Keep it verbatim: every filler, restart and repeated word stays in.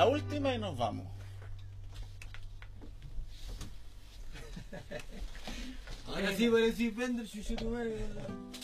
La última y nos vamos. Ahora sí parecí Bender, chucho tu madre.